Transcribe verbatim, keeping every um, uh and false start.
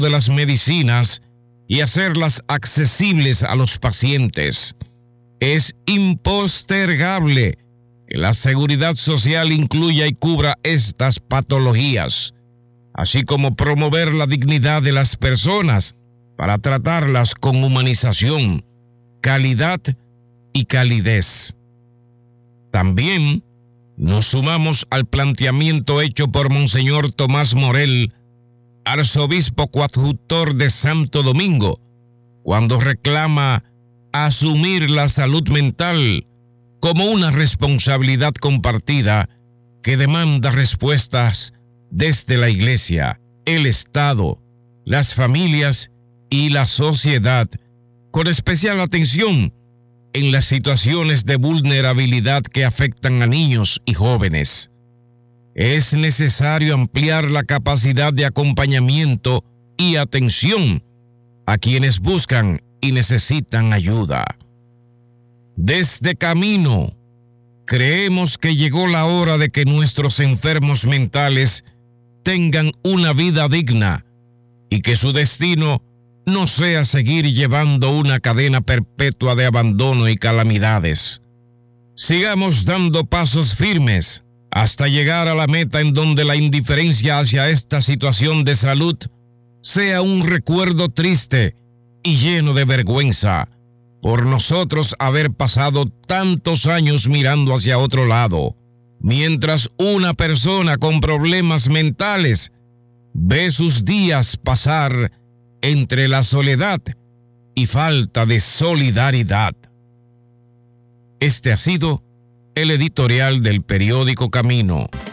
de las medicinas y hacerlas accesibles a los pacientes. Es impostergable que la seguridad social incluya y cubra estas patologías, así como promover la dignidad de las personas para tratarlas con humanización, calidad y calidez. También nos sumamos al planteamiento hecho por Monseñor Tomás Morel, arzobispo coadjutor de Santo Domingo, cuando reclama asumir la salud mental como una responsabilidad compartida que demanda respuestas desde la Iglesia, el Estado, las familias y la sociedad, con especial atención en las situaciones de vulnerabilidad que afectan a niños y jóvenes. Es necesario ampliar la capacidad de acompañamiento y atención a quienes buscan y necesitan ayuda. Desde Camino, creemos que llegó la hora de que nuestros enfermos mentales tengan una vida digna y que su destino no sea seguir llevando una cadena perpetua de abandono y calamidades. Sigamos dando pasos firmes hasta llegar a la meta en donde la indiferencia hacia esta situación de salud sea un recuerdo triste y lleno de vergüenza por nosotros haber pasado tantos años mirando hacia otro lado, mientras una persona con problemas mentales ve sus días pasar entre la soledad y falta de solidaridad. Este ha sido el editorial del periódico Camino.